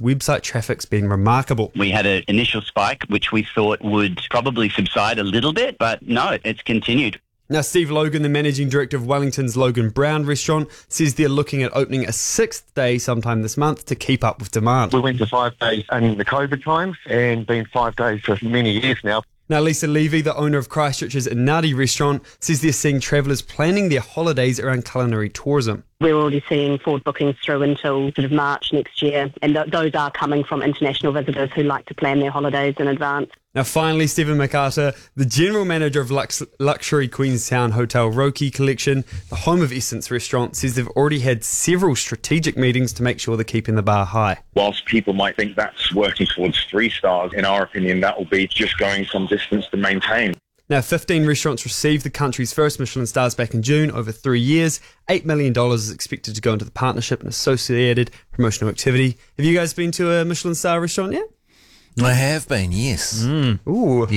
website traffic's been remarkable. We had an initial spike, which we thought would probably subside a little bit, but no, it's continued. Now, Steve Logan, the managing director of Wellington's Logan Brown restaurant, says they're looking at opening a 6th day sometime this month to keep up with demand. We went to 5 days in the COVID times and been 5 days for many years now. Now, Lisa Levy, the owner of Christchurch's Inadi restaurant, says they're seeing travellers planning their holidays around culinary tourism. We're already seeing forward bookings through until sort of March next year, and those are coming from international visitors who like to plan their holidays in advance. Now, finally, Stephen McArthur, the general manager of luxury Queenstown Hotel Roki Collection, the home of Essence Restaurant, says they've already had several strategic meetings to make sure they're keeping the bar high. Whilst people might think that's working towards 3 stars, in our opinion, that will be just going some distance to maintain. Now, 15 restaurants received the country's first Michelin stars back in June over 3 years. $8 million is expected to go into the partnership and associated promotional activity. Have you guys been to a Michelin star restaurant yet? I have been, yes. Ooh.